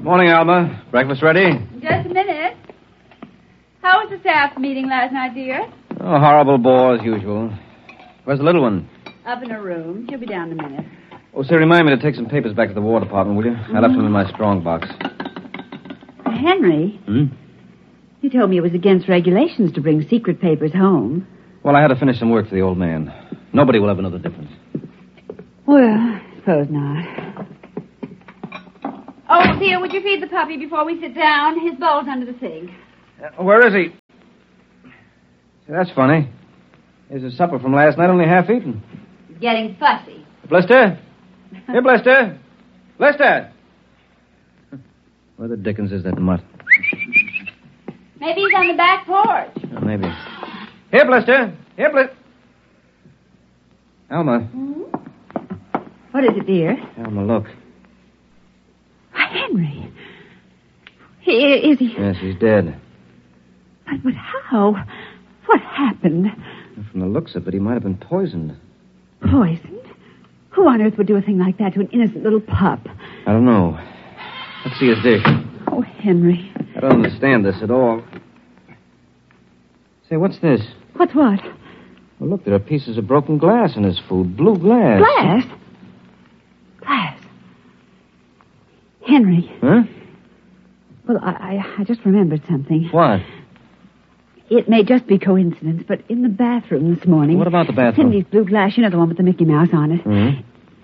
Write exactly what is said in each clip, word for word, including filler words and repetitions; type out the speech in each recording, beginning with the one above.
Morning, Alma. Breakfast ready? Just a minute. How was the staff meeting last night, dear? Oh, horrible bore as usual. Where's the little one? Up in her room. She'll be down in a minute. Oh, say, remind me to take some papers back to the War Department, will you? Mm-hmm. I left them in my strong box. Henry? Hmm? You told me it was against regulations to bring secret papers home. Well, I had to finish some work for the old man. Nobody will ever know the difference. Well, I suppose not. Oh, dear, would you feed the puppy before we sit down? His bowl's under the sink. Uh, where is he? See, that's funny. Here's his supper from last night, only half eaten. He's getting fussy. Blister? Here, Blister. Blister! Where the dickens is that mutt? Maybe he's on the back porch. Oh, maybe. Here, Blister. Here, Blister. Alma. Hmm? What is it, dear? Alma, look. Henry. He, is he? Yes, he's dead. But, but how? What happened? From the looks of it, he might have been poisoned. Poisoned? Who on earth would do a thing like that to an innocent little pup? I don't know. Let's see his dish. Oh, Henry. I don't understand this at all. Say, what's this? What's what? Well, look, there are pieces of broken glass in his food. Blue glass. Glass? Glass. Henry. Huh? Well, I, I, I just remembered something. What? It may just be coincidence, but in the bathroom this morning... What about the bathroom? Cindy's blue glass, you know, the one with the Mickey Mouse on it. Mm-hmm.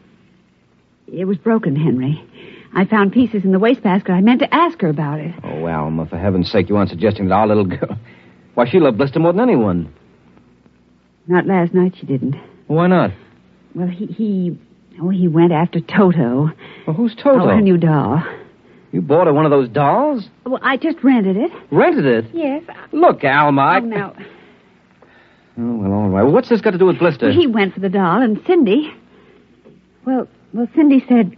It was broken, Henry. I found pieces in the wastebasket. I meant to ask her about it. Oh, Alma, for heaven's sake, you aren't suggesting that our little girl... Why, she loved Blister more than anyone. Not last night, she didn't. Well, why not? Well, he... he oh, he went after Toto. Well, who's Toto? Oh, her new doll. You bought her one of those dolls? Well, I just rented it. Rented it? Yes. Look, Alma, I... Oh, now... Oh, well, all right. Well, what's this got to do with Blister? Well, he went for the doll, and Cindy... Well, well, Cindy said...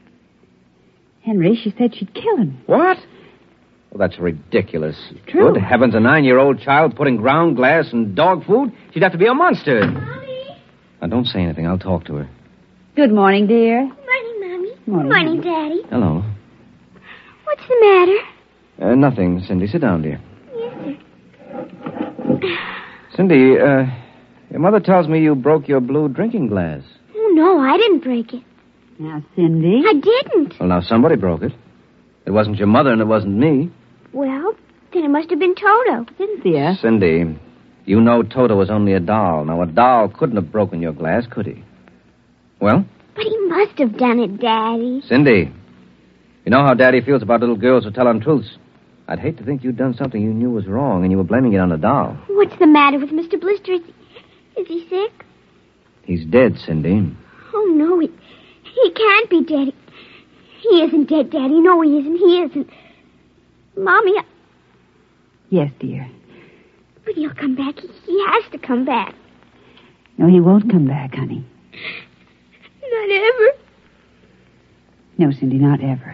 Henry, she said she'd kill him. What? Well, that's ridiculous. True. Good heavens, a nine-year-old child putting ground glass and dog food? She'd have to be a monster. Mommy. Now, don't say anything. I'll talk to her. Good morning, dear. Morning, Mommy. Morning. Morning, Daddy. Hello. What's the matter? Uh, nothing, Cindy. Sit down, dear. Yes, sir. Cindy, uh, your mother tells me you broke your blue drinking glass. Oh, no, I didn't break it. Now, Cindy... I didn't. Well, now, somebody broke it. It wasn't your mother and it wasn't me. Well, then it must have been Toto. Cynthia. Cindy, you know Toto was only a doll. Now, a doll couldn't have broken your glass, could he? Well? But he must have done it, Daddy. Cindy, you know how Daddy feels about little girls who tell untruths. I'd hate to think you'd done something you knew was wrong and you were blaming it on a doll. What's the matter with Mister Blister? Is he, is he sick? He's dead, Cindy. Oh, no, he, he can't be dead. He isn't dead, Daddy. No, he isn't. He isn't. Mommy, I... Yes, dear. But he'll come back. He, he has to come back. No, he won't come back, honey. Not ever. No, Cindy, not ever.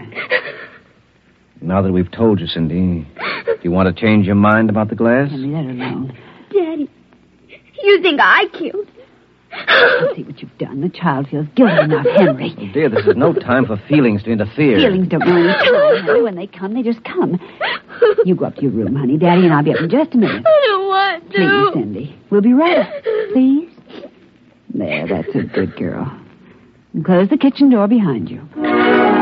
Now that we've told you, Cindy, do you want to change your mind about the glass? Henry, let her alone. Daddy, you think I killed him? I see what you've done. The child feels guilty enough, Henry. Oh, dear, this is no time for feelings to interfere. Feelings don't know any time, Henry. When they come, they just come. You go up to your room, honey. Daddy and I'll be up in just a minute. I don't want to. Please, Cindy. We'll be right up. Please. There, that's a good girl. And close the kitchen door behind you.